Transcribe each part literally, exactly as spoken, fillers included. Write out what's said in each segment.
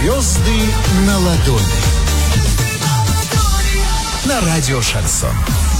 Звезды на ладони. На радио Шансон.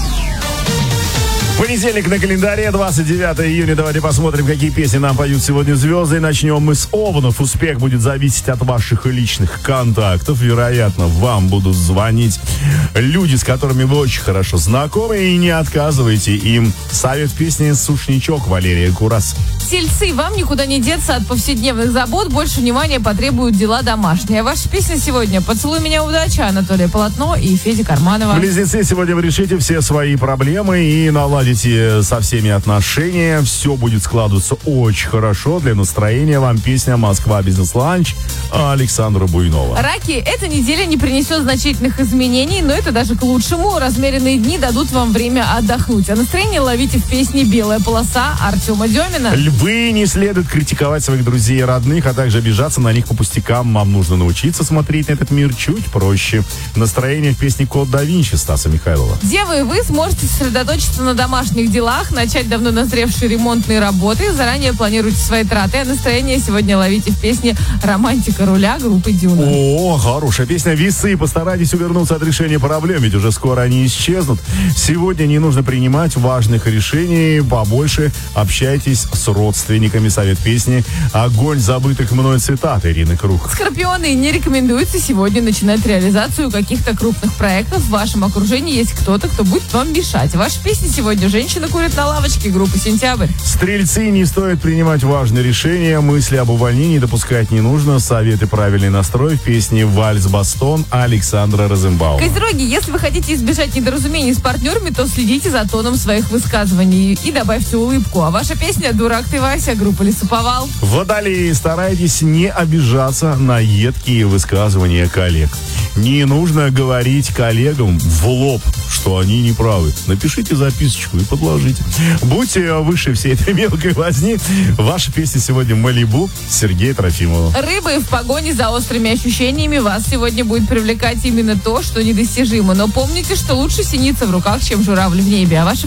Понедельник на календаре, двадцать девятое июня. Давайте посмотрим, какие песни нам поют сегодня звезды. Начнем мы с Овнов. Успех будет зависеть от ваших личных контактов. Вероятно, вам будут звонить люди, с которыми вы очень хорошо знакомы, и не отказывайте им. Совет песни «Сушничок» Валерия Курас. Тельцы, вам никуда не деться от повседневных забот. Больше внимания потребуют дела домашние. Ваша песня сегодня «Поцелуй меня, удача» Анатолия Полотно и Федя Карманова. Близнецы, сегодня вы решите все свои проблемы и наладите со всеми отношения. Все будет складываться очень хорошо. Для настроения вам песня «Москва бизнес-ланч» Александра Буйнова. Раки, эта неделя не принесет значительных изменений, но это даже к лучшему. Размеренные дни дадут вам время отдохнуть. А настроение ловите в песне «Белая полоса» Артема Демина. Львы, не следует критиковать своих друзей и родных, а также обижаться на них по пустякам. Вам нужно научиться смотреть на этот мир чуть проще. Настроение в песне «Код да Винчи» Стаса Михайлова. Девы, вы сможете сосредоточиться на домашних делах, начать давно назревшие ремонтные работы, заранее планируйте свои траты, а настроение сегодня ловите в песне «Романтика руля» группы Дюна. О, хорошая песня. Весы, постарайтесь увернуться от решения проблем, ведь уже скоро они исчезнут. Сегодня не нужно принимать важных решений, побольше общайтесь с родственниками. Совет песни «Огонь забытых мной» цитат Ирины Круг. Скорпионы, не рекомендуется сегодня начинать реализацию каких-то крупных проектов. В вашем окружении есть кто-то, кто будет вам мешать. Ваша песня сегодня «Женщина курит на лавочке» группы «Сентябрь». Стрельцы, не стоит принимать важные решения. Мысли об увольнении допускать не нужно. Совет и правильный настрой в песне «Вальс-бастон» Александра Розенбаума. Козероги, если вы хотите избежать недоразумений с партнерами, то следите за тоном своих высказываний и добавьте улыбку. А ваша песня «Дурак ты, Вася» группа «Лесоповал». Водолеи, старайтесь не обижаться на едкие высказывания коллег. Не нужно говорить коллегам в лоб, что они не правы. Напишите записочку и подложите. Будьте выше всей этой мелкой возни. Ваша песня сегодня «Малибу» Сергея Трофимова. Рыбы, в погоне за острыми ощущениями вас сегодня будет привлекать именно то, что недостижимо. Но помните, что лучше синица в руках, чем журавль в небе. А ваша